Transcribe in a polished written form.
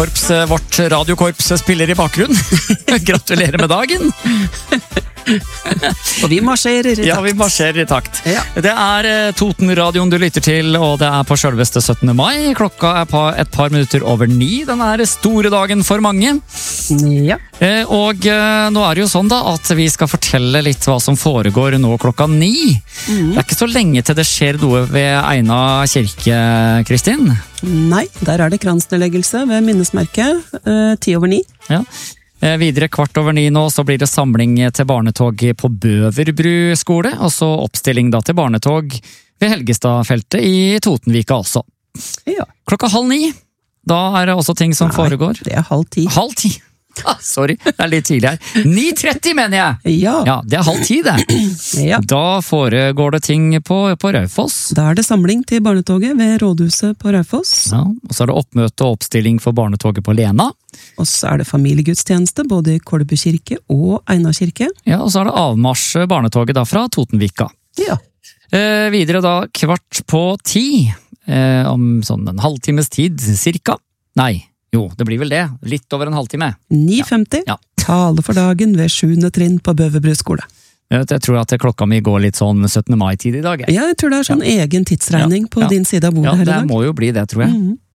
Vårt radiokorps spiller i bakgrunnen. Gratulerer med dagen. Og vi marsjerer i takt. Ja, vi marsjerer i takt. Ja. Det Toten-radioen du lytter til, og det på selveste 17. mai. Klokka et par minutter over 9. Den store dagen for mange. Ja. Og nå det jo sånn da, at vi skal fortelle litt hva som foregår nå klokka 9. Det ikke så lenge til det skjer noe ved Eina kirke, Kristin. Nei, der det kransnedleggelse ved minnesmerket 9:10. Ja. Videre 9:15 nå, så blir det samling til barnetog på Bøverbru skole, og så oppstilling da til barnetog ved Helgestadfeltet i Totenvika også. Ja. Klokka 8:30, da det også ting som foregår. Det 9:30. 9:30? Sorry, det litt tidlig her. 9:30 mener jeg! Ja. Ja, det 9:30 det. Ja. Da foregår det ting på Raufoss. Da det samling til barnetoget ved rådhuset på Raufoss. Ja, og så det oppmøte og oppstilling for barnetoget på Lena. Og så det familiegudstjeneste både i Kolbu kirke og Eina kirke. Ja, og så det avmarsj barnetoget da fra Totenvika. Ja. Videre da 9:15, om sånn en halvtimes tid, cirka. Nei, jo, det blir vel det. Litt over en halvtime. 9:50. Ja. Tale for dagen ved 7. trinn på Bøverbru skole. Jeg tror at klokka mi går litt sånn 17. mai-tid i dag. Ja, jeg tror det sånn egen tidsregning på din side av bordet her i dag. Ja, det må jo bli det, tror jeg.